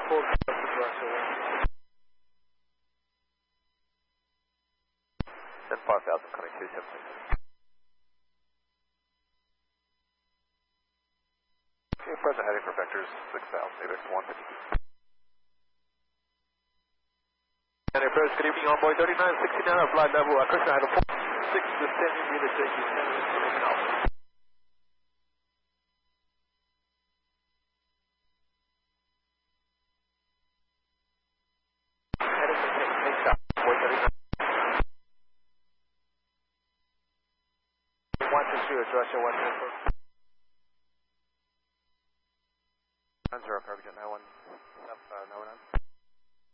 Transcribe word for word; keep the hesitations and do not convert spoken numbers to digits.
Full to Russia. ten five thousand coming two seven six. Okay, present heading for vectors six thousand, AVEX one fifty. And first, good evening, Envoy thirty-nine sixty-nine, flight level, uh, Krishna, I have a four six descending, meter safety, descending, coming out. Heading to take, take stop, Envoy thirty-nine. one two zero, Russia, one two zero. nine zero, Caribbean, no one, uh, no one.